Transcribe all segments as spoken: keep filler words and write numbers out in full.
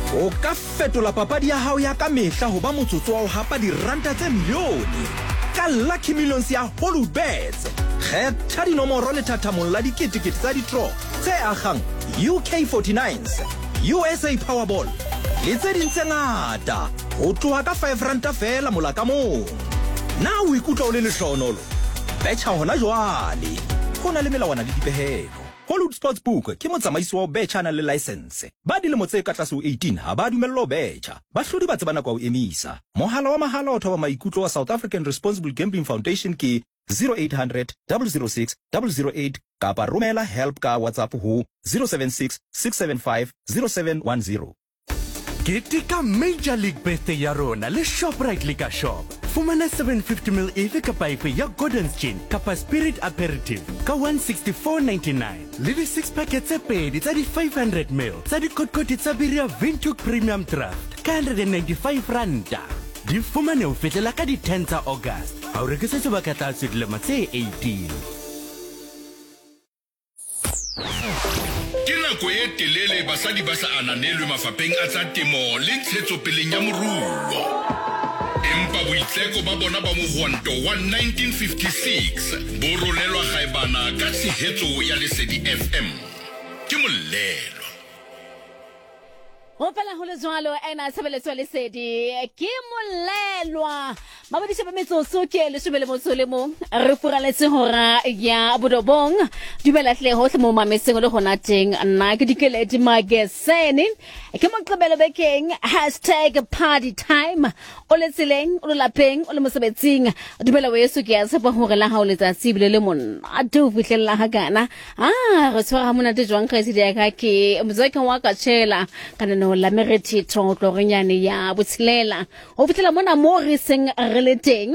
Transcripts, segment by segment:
o ka fetola papadi ya hao ya ka mehla ho ba motsotso wa ho hapa diranta tse milione ka Lucky Millions ya Hollywoodbets. Kgetha dinomoro le thathamong la diketekete tsa di-draw tse akgang U K forty-nines, U S A Powerball le tse ding tse ngata ho tloha ka five ranta fela mola ka mong. Na o ikutlwa o le lehlohonolo? Betcha hona jwale. Ho na le melawana le dipehelo. Hollywood Sportsbook ke motsamaisi wa betcha na le license. Ba dilemo tse ka tlase ho eighteen ha ba dumellwa ho betcha. Bahlodi ba tsebana kwa ho emisa. Mohala wa mahala o thoba maikutlo wa South African Responsible Gambling Foundation ke zero eight hundred, zero zero six, zero zero eight kapa romela help ka WhatsApp ho zero seven six, six seven five, zero seven one zero. Ketika Major League Birthday ya rona le Shoprite Liquor Shop. Fumana seven fifty milliliters efe kapa efe ya Gordon's Gin kapa Spirit Aperitif ka one sixty-four ninety-nine. Le di six packets tse pedi tsa di five hundred milliliters tsa di kotkoti tsa Biria Vintuk Premium Draft ka one hundred ninety-five randa. Di fumane ho fihlela ka di ten tsa August. Ha o rekisa sebaka tlase dilemo tse eighteen. Nako e telele basadi ba sa ananelwe mafapeng a tsa temo le ntshetsopeleng ya moruo. Empa boitleko ba bona ba mohwanto wa nineteen fifty-six bo rolelwa kgaebana ka tshehetso ya Lesedi F M. Ke Molelo. Opela ho le jwalo ena tshebeletso ya Lesedi ke Molelwa. Mabadiso ba metsotso ke le shebele motso le mo re furaletse hora ya bodobong dumela hle hohle mo mameseng le gona teng nna ke dikeledi magazine ke mo qebelo bekeng hashtag party time o le tseleng o le lapeng o le mosebetsing dumela weso ke ya tshepa hore la ha o letsa tsibile le monna a do fihlella ha kana ah re tshwara mona te jwang khaisi dia ka ke mzeka wa ka tshela kana no la meriti tshotlo renyane ya botshelela o fitlhela mona mo re seng relating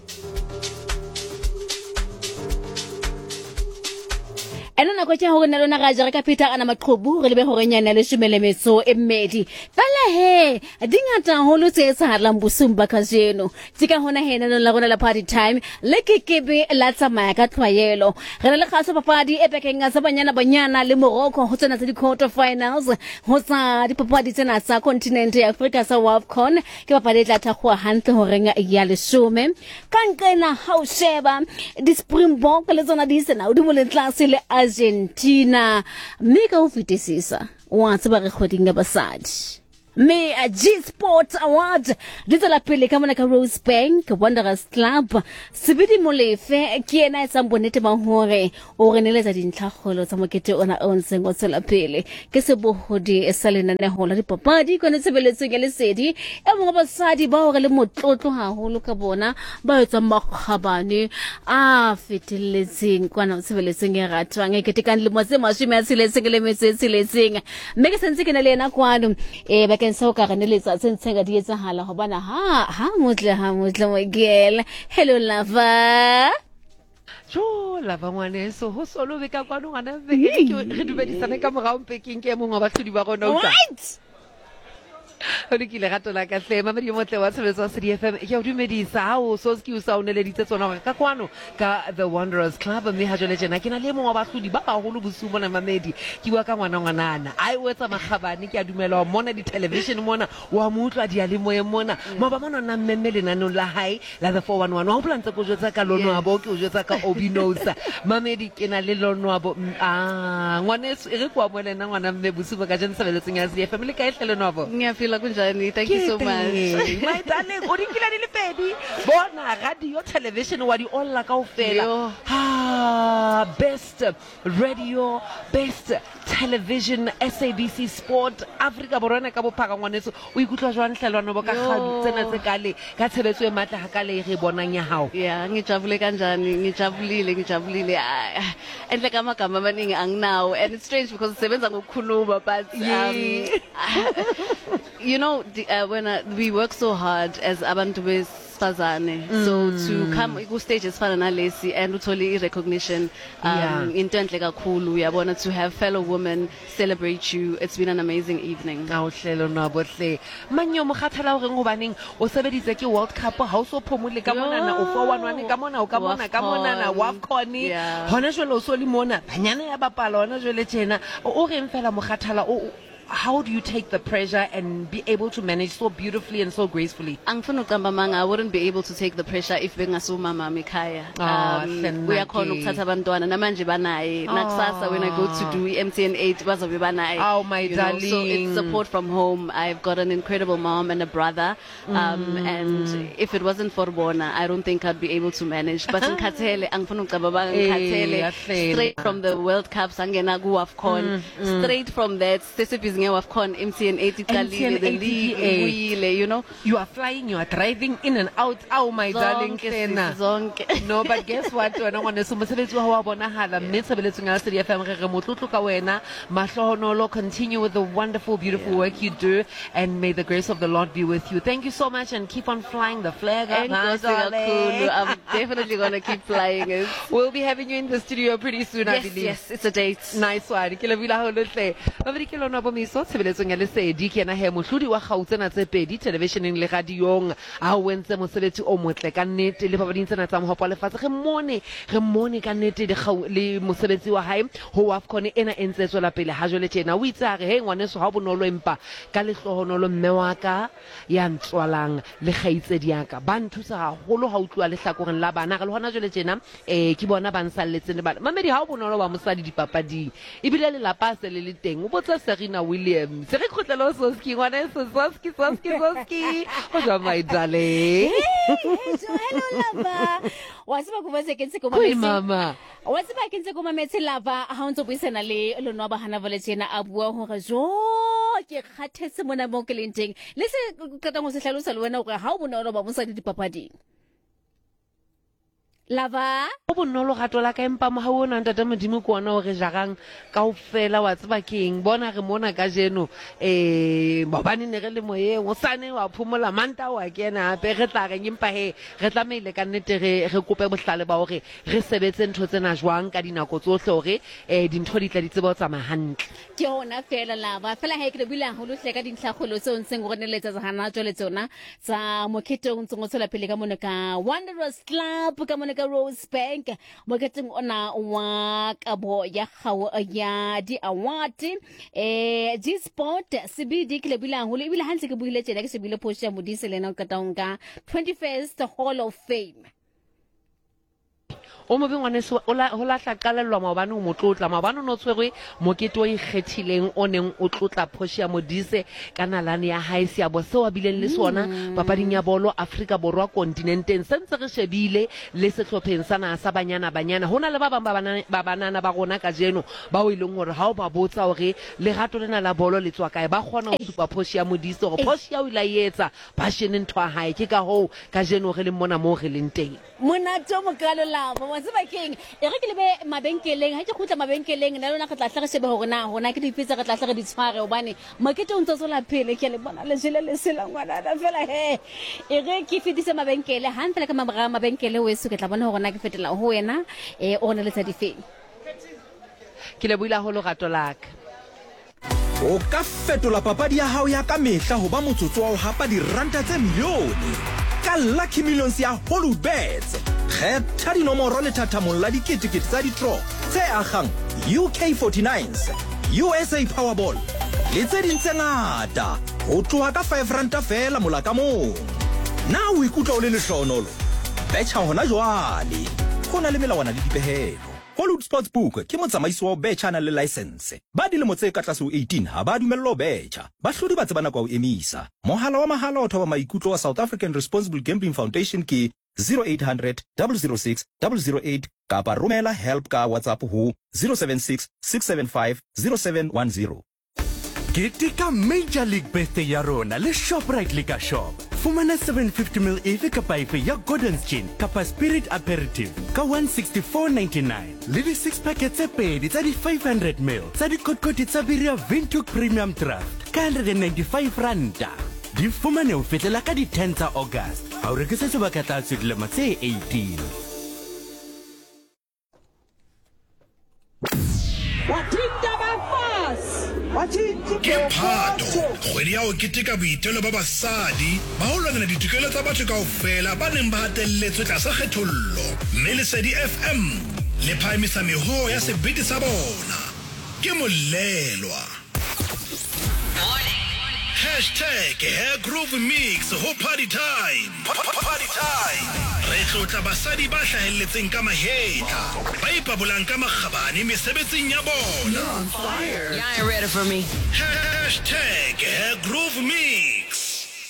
ena na kwa tja hore na lona ga jare ka Peter ana maqhubu re lebe hore nyane le shumele metso e mmedi bala he dingata holo tse tsahalang bosumba ka jeno tsika hona he na la rona la party time le kekebe la tsamaya ka tlwaelo re le kgaso papadi e pekeng a sabanyana banyana le Morocco ho tsena tsa di quarter finals ho tsa di papadi tsena tsa continent ya Africa sa WAFCON ke papadi tla thakgwa hantle hore nga ya lesome ka nkena ha o sheba di Springbok le tsona di sena o di mo le tlase le Argentina mega o fitisisa wa tseba re kgoding ya basadi me a G Sport Award ditla pele ka mona ka Rosebank Wanderers Club sebedi molefe ke ena etsa bonete ba hore o re neletsa dintlhagolo tsa mokete ona o ntse go tsela pele ke se bohodi e salena ne hola dipapadi kone tsebeletseng ya Lesedi e mongwe basadi ba hore le motlotlo haholo ka bona ba etsa makgabane a fetelletseng kwana tsebeletseng ya ratwang e ketekang le motse mashime a tsiletseng le metse tsiletseng mme ke sentse ke na le ena kwano e ba so ka ganeletsa tsentseng di etsa hala go bana ha ha motle ha motle mo girl hello lover jo lava ngwane so ho solo be ka kwano ngana be ke re dumedisana ka morao peking ke mongwe ba tlhodi ba rona utla o di kile gato la ka tlema me di motle wa tshebetso sa D F M ke o dumedisa ha o so ski o sa onele ditse tsona ka kwano ka the Wanderers Club mme ha jole jena ke na le mongwe wa bahlodi ba baholo bosumo na mamedi ke bua ka ngwana ngwanana ai o etsa makgabane ke a dumela mona di television mona wa mutlwa di ale moye mona ma ba mona na mmemme le nanong la hai la the four one one wa plan tse go jwetsa ka lono abo ke o jwetsa ka Obinosa mamedi ke na le lono abo ah ngwane e re kwa mole na ngwana mme bosumo ka jena sebeletseng ya D F M le ka ehlele no abo thank you so much my darling o dikila di le pedi bona radio television wa di olla kaofela ha best radio best television S A B C Sport Africa borona ka bophaka ngwaneso o ikutlwa jwang hlelwana bo ka kgadi tsena tse kale ka tshebetso e matla ha kale re bonang ya hao yeah ngijabule kanjani ngijabulile ngijabulile enhle kama gama amaningi anginawo and it's strange because sebenza ngokukhuluma but um, you know the, uh, when uh, we work so hard as abantu besifazane mm. so to come ku stage esifana nalesi and uthole I recognition um yeah. into enhle kakhulu uyabona to have fellow women celebrate you it's been an amazing evening awuhlelo nabo hle manyo mokhathala hore ngobaneng o sebeditse ke World Cup ha o so phomole ka mona na o four one one ka mona o ka mona ka mona na WAFCON hona jwale o so le mona banyana ya bapala hona jwale tjena o re mfela mokhathala o how do you take the pressure and be able to manage so beautifully and so gracefully? Angifuna uqamba manga, I wouldn't be able to take the pressure if bengasumama ekhaya. Ah, Um hle uyakhona naki. ukuthatha abantwana namanje banaye. Nakusasa when I go to do M T N eight bazobe banaye. Oh, my You know, so darling. it's support from home. I've got an incredible mom and a brother. Um Mm. and if it wasn't for bona, I don't think I'd be able to manage. But ngikhathele angifuna uqamba manga Eh, ngikhathele yahlele. straight from the World Cup sangena ku AFCON. Straight from that sesibhizi nge AFCON M T N eight M T N iqalile the eight league iye. ibuyile, you know. You are flying, you are driving in and out. Oh, my darling Zonke Sena. sis, zonke. No, but guess what? Wena ngwaneso mosebetsi wa hao wa bonahala mme tshebeletso ya City F M re re motlotlo ka wena. Mahlohonolo, continue with the wonderful, beautiful work you do, and may the grace of the Lord be with you. Thank you so much, and keep on flying the flag. And Ah, Nkosikakhulu, darling. I'm definitely gonna keep flying it. We'll be having you in the studio pretty soon, I Yes, believe. yes, it's a date. Nice one. Ke lebohile haholo hle. Babedi ke lona bomiso tshebeletsong ya lesedi ke ena he mohlodi wa kgau tsena tse pedi televisioneng le radiong a o entse mosebetsi o motle ka nnete le babedi tsena tsa mohopo wa lefatshe re mone re mone ka nnete le kgau le mosebetsi wa hae ho AFCON ena e ntse tswela pele ha jwale tjena o itse a re he ngwaneso ha bonolo empa ka lehlohonolo mme wa ka ya ntswalang le kgaitsedi ya ka ba nthusa haholo ha o tluwa lehlakoreng la bana re le hona jwale tjena eh ke bona ba nsalletse le bana mamedi ha o bonolo wa mosadi dipapading ebile le lapa se le le teng o botsa Serena Williams se re khotlelo Soski ngwaneso Soski Soski Soski o jwa my darling Hello lava. Wasiba kubaze kense kuma Koi mesi. mama Wasiba kense kuma mesi lava ha o ntse buisana le lonwa ba hana vole tjena a bua hore jo ke kgathetse mona mo ke leng teng. Le se ka tango se hlalosa le wena hore ha o bona ba mosadi dipapading. Lava o bonolo gato la ka empa mo ha o na ntata modimo ko ona o re jarang kaofela wa tseba keng bona re mona ka jeno eh bobane ne re le moyeng o sane wa phumola manta wa kena hape re tla re empa he re tlameile ka nnete re re kope bohlale ba hore re sebetse ntho tsena jwang ka dinako tsohle hore eh dintho di tla di tseba ho tsamaya hantle ke hona fela lava fela he ke le bula ho lohle ka dintlhagolo tse ntseng go neletsa tsa hana tswele tsona tsa moketong ntse tsela pele ka mona ka Wanderers Club ka mona ka Rosebank moketeng ona wa kabo ya gago ya di award eh G Sport C B D ke le bula ho le bile hantse ke buile tjena ke se bile post ya modise lena ka taonka twenty-first Hall of Fame o mo bengwaneso o la ho lahla qalellwa maobane o motlotla maobane no tshwerwe mokete o ikgethileng o neng o tlotla Phosha Modise ka nalane ya hae se ya bo se wa bileng le sona papading ya bolo Afrika Borwa kontinenteng sentse re shebile le sehlopheng sana sa banyana banyana hona le ba bang ba banana ba rona ka jeno ba o ileng hore ha o ba botsa hore le rato lena la bolo le tswa kae ba khona ho supa Phosha Modise hore Phosha o ila yetsa passion ntwa hae ke ka ho ka jeno re le mona mo re leng teng mona tso mokalo lava wa tseba keng e re ke lebe mabenkeleng ha ke khutla mabenkeleng na lona ke tla hlage shebe hore na hona ke dipitsa ke tla hlage di tshware hobane makete o ntse tsola phele ke le bona le jele le sela ngwana na fela he e re ke fitise mabenkele ha ntse le ka mabara mabenkele o se ke tla bona hore na ke fetela ho wena e o ne le tsa difeng ke le buila ho lo gato laka o ka fetola papadi ya hao ya ka mehla ho ba motsotso wa ho hapa diranta tse milione ka Lucky Millions ya Holubets kgetha dinomoro le thathamong la diketekete tsa di-draw tse agang U K forty-nines U S A Powerball le tse ding tse ngata ho tloha ka five ranta fela mola ka mong na o ikutlwa o le lehlohonolo betjha hona jwale ho na le melawana le dipehelo Hollywood Sportsbook ke motsamaisi wa betjha le license ba dilemo tse ka tlase ho eighteen ha ba dumello betjha ba hlodi ba tsebana kwa o emisa mohala wa mahala o thoba maikutlo wa South African Responsible Gambling Foundation ke zero eight hundred, double oh six, double oh eight kapa romela help ka WhatsApp ho zero seven six, six seven five, zero seven one zero. Ketika Major League Birthday ya rona le Shoprite Liquor Shop. Fumana seven fifty milliliters efe kapa efe ya Gordon's Gin kapa Spirit Aperitif ka one sixty-four ninety-nine. Le di six packets tse pedi tsa di five hundred milliliters tsa di kotkoti tsa Biria Vintuk Premium Draft ka one hundred ninety-five randa. Di fumane ho fetela ka di ten tsa August. Ha o rekisa sebaka tsa dilemo tse eighteen. ke phato kgwedi ya ho keteka boitelo ba basadi ba ho lwanela ditokelo tsa batho kaofela ba neng ba hatelletswe tlasa kgethollo mme Lesedi F M le phahamisa meho ya sebete sa bona ke molelwa Hashtag Hair Groove Mix ho party time. Party time. Re tlotla basadi ba hlahelletseng ka mahetla. Ba ipabolang ka makgabane mesebetsing ya bona. Y'all ain't ready for me. Hashtag Hair Groove Mix.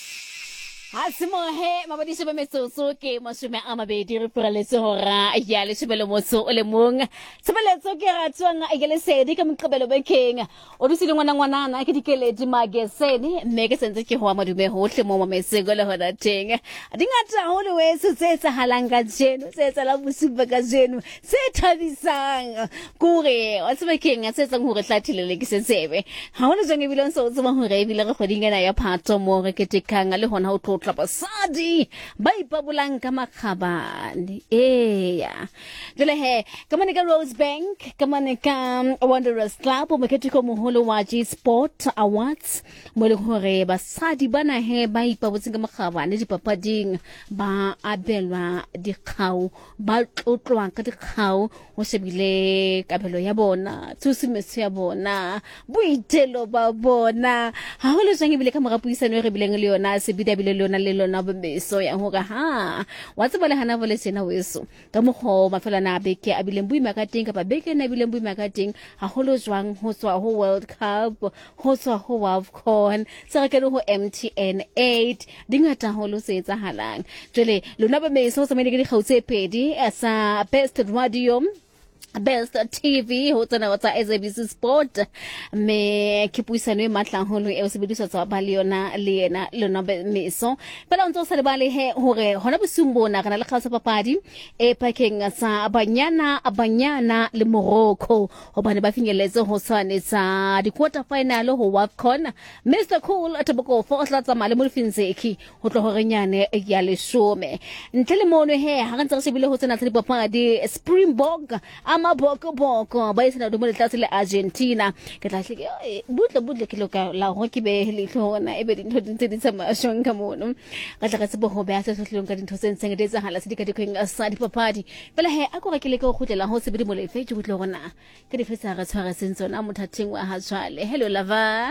Asimohe mabadi sebe metsotso ke masume a mabedi re puraletse hora ya le sebelo motso o le mong sebeletso ke ratswang a ke le sedi ka mqebelo bekeng o dusile ngwana ngwana na ke dikeledi mageseni mme ke sentse ke ho madume hohle mo mamesego le hona teng dingata ho le wese se tsa halanga jeno se tsa la busiba ka jeno se thabisang kore o tsebe keng a se tsang hore hlathilele ke se tsebe ha hona jang e bileng so tseba hore e bile re kgodingena ya phato mo re ketekang le hona ho tlotla basadi ba ipabolang ka makgabane eya jole he ka mane ka Rose Bank ka mane ka Wanderers Club mo ketiko moholo wa G Sport Awards mo le hore basadi bana he ba ipabotseng ka makgabane dipapading ba abelwa dikgao ba tlotlwa ka dikgao o sebile kabelo ya bona tsusumetso ya bona boitelo ba bona ha ho le jang e bile ka morapuisano re bileng le yona se bida bile lona le lona beso ya hore ha wa tseba le hana vole sena weso ka mogho mafela na beke a bileng buima ka teng ka ba beke na bileng buima ka teng ha holo jwang ho tswa ho World Cup ho tswa ho WAFCON se re ke ho M T N eight dingata holo se etsahalang jole lona ba meso se mene ke di kgautse pedi sa Best Radio Best T V ho tsana wa tsa S A B C Sport me ke puisano e matlang holo e o sebediswa tsa ba le yona le yena lona meso pela ntse o sa le ba le he hore hona bosumbona kana le kgasa papadi e pakeng sa banyana abanyana le Morocco hobane ba finyeletse ho tshwanetsa di quarter final ho WAFCON Mister Cool ataboko fo tla tsa male mo Finzeki ho tlo hore nyane ya le shome ntle le mono he ha ntse re sebile ho tsena tsa di papadi Springbok ama boko boko ba isena do mo le tlase le Argentina ke tla hleke butle butle ke loka la ho ke be le hlona e be dintho tse di tsama shong ka mono ka tla ka tsebo ho be a se hlong ka dintho tse ntseng di tsa hala se di ka di kweng sa di papadi pela he a go ka ke le ka go khutlela ho se be di mo le fe go tle gona ke di fetsa ga tshwara sentsona mothathing wa ha tshwale hello lava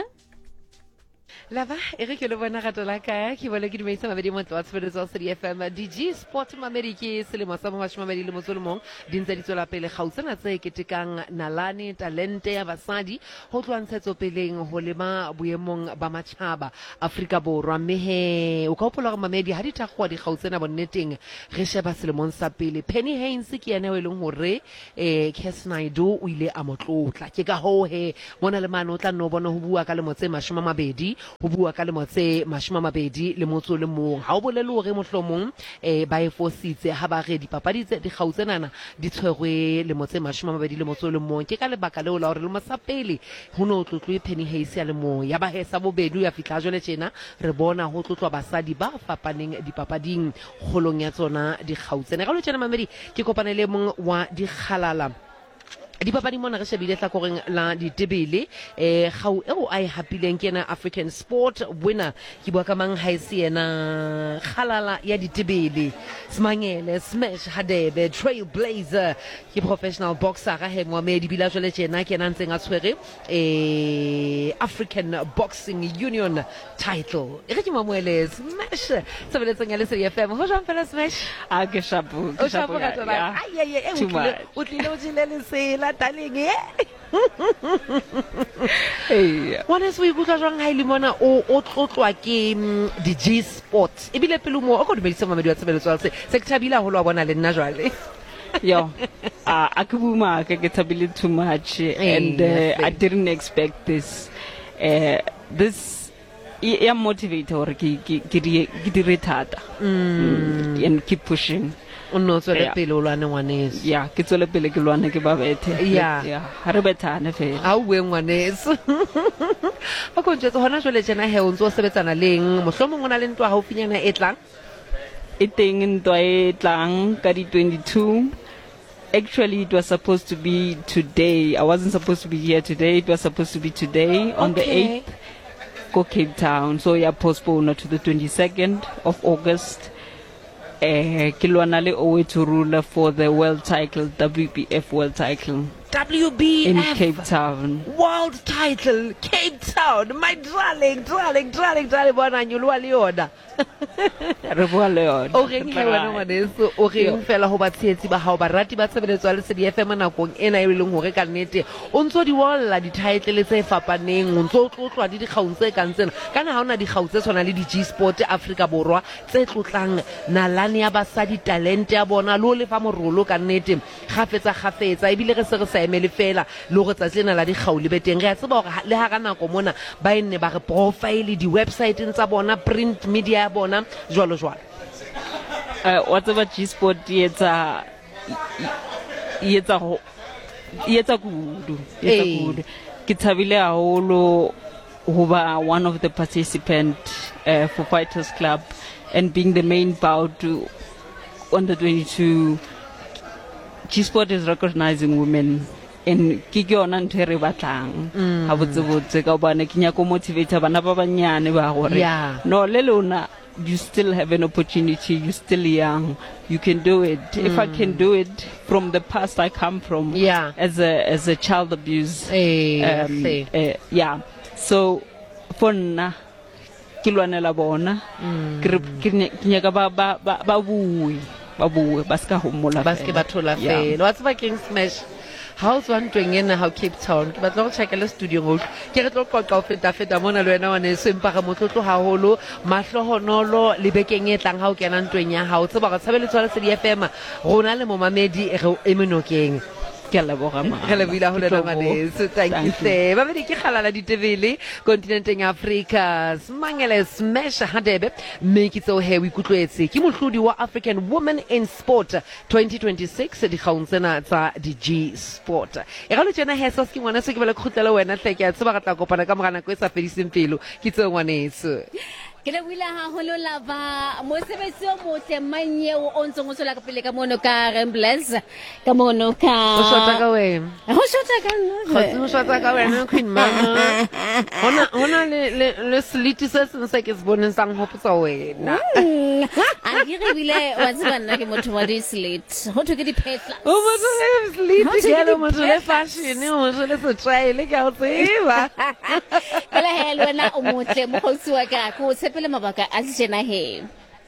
Lava, ere ke le bona gato la ka ke bole ke dimeisa mabedi mo twa tsebetso sa di F M D G Sport Mameriki selemo sa mashomabedi le motsolomong dintse di tswela pele gautsana tse ketekang nalane talente ya basadi ho tlwantshetso peleng ho lema boemong ba matjhaba Afrika Borwa mehe o ka hopola go mamedi ha di thagwa di gautsana bonneteng re sheba selemong sa pele Penny Heinz ke yena o leng hore eh Kesnaido o ile a motlotla ke ka ho he mona le mano tla no bona ho bua ka le motse mashomabedi ho bua ka le motse mashomabedi le motso le mong ha o bolele hore mohlomong eh ba e fositse ha ba re dipapadi tse di gautsenana di tshwerwe le motse mashomabedi le motso le mong ke ka le baka le o la hore le mosapele ho no tlotlwe Penny Heinz ya le mong ya ba hesa bobedu ya fitla jole tjena re bona ho tlotlwa basadi ba fapaneng dipapading kgolong ya tsona di gautsena ga lo tjena mamedi ke kopane le mong wa di khalala di papadi mona re shebile tla koreng la di tebele eh gau eo ai hapileng ke na African Sport winner ke bua ka mang ha ise yena khalala ya di tebele Smangele Smash Hadebe Trailblazer ke professional boxer ga he Mohamedi bila jole tjena ke na ntseng a tshwere eh African Boxing Union title e re ke mamoele Smash sebeletseng ya le se F M ho jang fela Smash a ke shabu o shabu ka tsona ai ai ai o tlile o tlile se darling eh hey what is we go jang ha ile mona o o tlotlwa ke di G Sport e bile pele mo o go dumedisa mamedi wa tsebeletswa se se ke thabila ho lo bona le nna jwale yo uh, a ke buma ke ke thabile too much and uh, I didn't expect this uh, this I am motivated or ki ki ki di retata and keep pushing no tswele pele o lwane ngwaneso ya ke tswele pele ke lwane ke ba bethe ya ha re bethane fela ha o we ngwaneso ba go ntse hona jole tjena he o ntse o sebetsana leng mohlomong ona le ntwa ha o finyana e tlang e teng ntwa e tlang ka di twenty-two. Actually, it was supposed to be today. I wasn't supposed to be here today. It was supposed to be today on okay. the eighth, go Cape Town. So yeah, postponed to the twenty-second of August. Uh, Kilwanale Owe to ruler for the world title, W B F world title. W B in F Cape Town. world title, Cape Town, my darling, darling, darling, darling, bona nyolwa le yona. Re bua le yona. O reng he wena ngwaneso, o reng fela ho ba tshetsi ba hao ba rati ba tshebeletso le Lesedi F M nakong ena e leng hore ka nnete o ntso di walla di title tse fapaneng, o ntso tlotlwa di dikgaung tse kang tsena kana ha ona dikgau tse tshwana le di G Sport Africa Borwa tse tlotlang nalane ya basadi talent ya bona lo le fa morolo ka nnete gafetsa gafetsa e bile re se re sa emele fela le go tsa tsena la dikgau le beteng re a tseba hore le ha ka nako mona ba enne ba re profile di website tsa bona print media bona jwalo jwalo. Uh, wa tseba G Sport e etsa e etsa go e etsa kudu e etsa kudu ke thabile haholo ho ba one of the participants uh, for Fighters Club and being the main bout to under twenty-two. G Sport is recognizing women and ke ke yona ntho e re batlang ha botse botse ka bana ke nyako motivate bana ba banyane ba gore no le lona you still have an opportunity, you're still young, you can do it. Mm. If I can do it from the past I come from, yeah, as a as a child abuse, hey, um, uh, yeah. So for na kilwanela bona ke nyaka ba ba ba bue ba bue ba ska homola ba ska bathola fela what's fucking smash. How's one doing in how Cape Town? Ke batla go check le studio mo. Ke re tlo qoqa o feta feta mona le wena wane se mpa ga motlotlo haholo mahlohonolo le bekeng e tlang ha o kena ntweng ya hao tseba ga tshebeletso la Lesedi F M rona le momamedi re emenokeng. Ke la boga ma re le bila ho le mane so thank you se ba be ke khalala ditebele kontinenteng ya Africa smangele smash hadebe me ke tso he o ikutlwetse ke mohlodi wa African Women in Sport twenty twenty-six di khauntsena tsa di G Sport e ga lo tsena he sa ske ngwana se ke bele khutlela wena hle ke a tseba ga tla kopana ka mogana ko e sa fediseng pelo ke tso ngwanetso ke le buila ha holo lava mo sebetsi o motle manye o ontso ngosola ka pele ka mono ka Ramblers ka mono ka o shota ka wena ho shota ka no ho shota ka wena queen mama ona ona le le le sliti se se se ke se boneng sang hopotsa wena a ke re bile wa tseba nna ke motho wa di slit ho thwe ke di petla o motho le slit ke le motho le fashion o motho le se trial ke a tseba kala helwa na o motle mo khotsi wa ka ko le mabaka a tsena he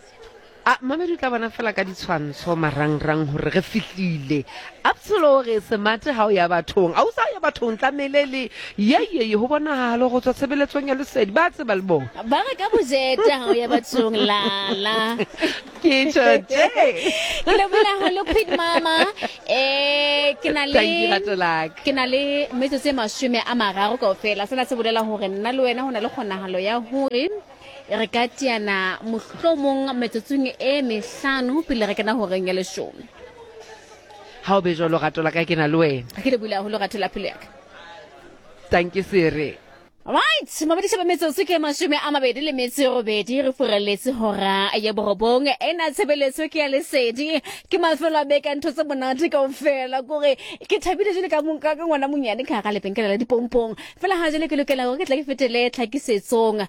a mamedu tla bana fela ka ditshwantsho marangrang hore re fihlile absolutely se mate ha o ya bathong a o sa ya bathong tlamele le ye ye ho bona halo go tswa tshebeletsong ya Lesedi ba tseba le bona ba re ka bojeta ha o ya bathong la la ke tshotse ke le bona ho lo queen mama eh ke na le ke na le metsotso e mashome a mararo kaofela sena se bolela hore nna le wena hona le kgonahalo ya hore re ka tiana mohlomong metsotsong e mehlano pele re kana ho reng ya leshome ha o be jolo gato la ka ke na le wena ke le bula ho lo gato la pele ya ka thank you siri. Right, mabedi sa metsotso ke mashome a mabedi le metso e robedi re furelletse hora ya borobong ena tshebeletso ke ya Lesedi ke mafelo a beka ntho tse monate kaofela kore ke thabile jele ka monka ka ngwana monyane ka ga lebenkele la dipompong fela ha jele ke lokela hore ke tla ke fetele tlhakisetsong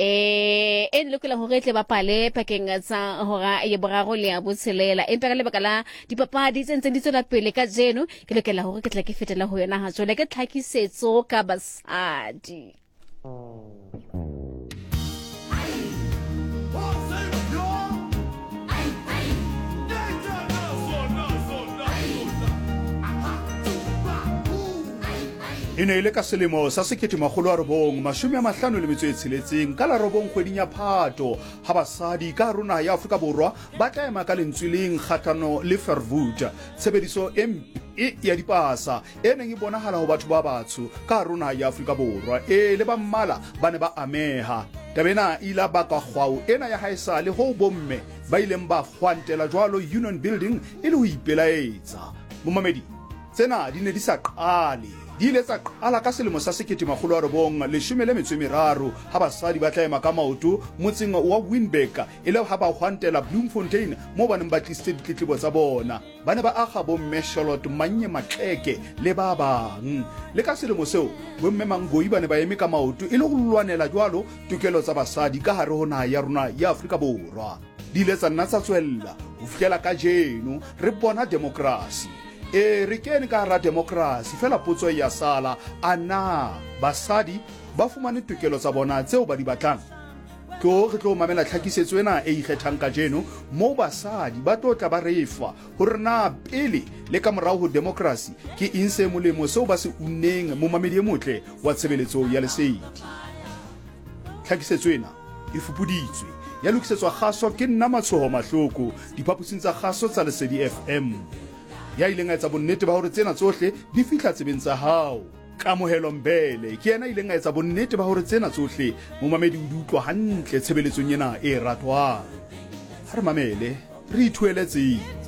eh en lokela hore tle bapale pakeng tsa hora ya boraro le ya botshelela empa ka lebaka la dipapadi tse ntse di tsela pele ka jeno ke lokela hore ke tla ke fetela ho yona ha jole ke tlhakisetso ka basadi. E ne ile ka selemo sa sekete magolo a robong mashome a mahlano le metso e tsheletseng ka la robong kgweding ya Phato ha basadi ka rona ya Afrika Borwa ba tla ema ka lentsweleng kgatlano le Verwoerd tshebediso e ya dipasa e neng e bonahala ho batho ba batsho ka rona ya Afrika Borwa e le ba mmala ba ne ba ameha tabena ila ba ka kgwao ena ya haisa le ho bomme ba ileng ba hwantela jwalo Union Building e le ho ipelaetsa momamedi tsena di ne di sa qale di ile tsa qala ka selemo sa sekete magolo a robong leshome le metso e meraro ha basadi ba tla ema ka maoto motseng wa Windbeck e le ha ba hwantela Bloemfontein mo ba neng ba tlisitse ditletlebo tsa bona ba ne ba aga bomme Charlotte Manye Matleke le ba bang le ka selemo seo bomme Mangoi ba ne ba eme ka maoto e le go lwanela jwalo tokelo tsa basadi ka hare ho naha ya rona ya Afrika Borwa di ile tsa nna tsa tswella ho fihlela ka jeno re bona demokrasi e re kene ka hara democracy fela potso e ya sala a na basadi ba fumane tokelo tsa bona tseo ba di batlang ke o re tlo mamela tlhakisetso ena e ikgethang ka jeno mo basadi ba tlotla ba refa hore na pele le ka morao ho democracy ke inse molemo seo ba se unneng mo mamedi e motle wa tshebeletso ya lesedi. Tlhakisetso ena e fupuditswe ya lokisetswa kgaso ke nna Matshoho Mahloko diphaposing tsa kgaso tsa Lesedi F M ya ileng a etsa bonnete ba hore tsena tsohle di fihla tsebeng tsa hao. Kamohelo Mbele ke yena ileng a etsa bonnete ba hore tsena tsohle mo mamedi o di utlwa hantle tshebeletsong ena e ratwang. Ha re mamele re ithueletse